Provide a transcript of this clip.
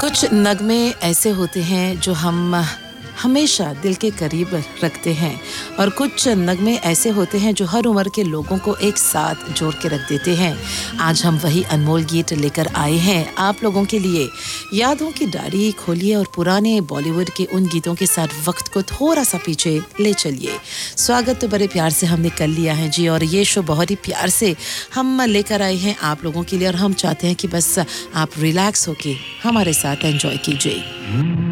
कुछ नगमे ऐसे होते हैं जो हम हमेशा दिल के करीब रखते हैं और कुछ नगमे ऐसे होते हैं जो हर उम्र के लोगों को एक साथ जोड़ के रख देते हैं। आज हम वही अनमोल गीत लेकर आए हैं आप लोगों के लिए। यादों की डायरी खोलिए और पुराने बॉलीवुड के उन गीतों के साथ वक्त को थोड़ा सा पीछे ले चलिए। स्वागत तो बड़े प्यार से हमने कर लिया है जी, और ये शो बहुत ही प्यार से हम लेकर आए हैं आप लोगों के लिए, और हम चाहते हैं कि बस आप रिलैक्स होके हमारे साथ एंजॉय कीजिए।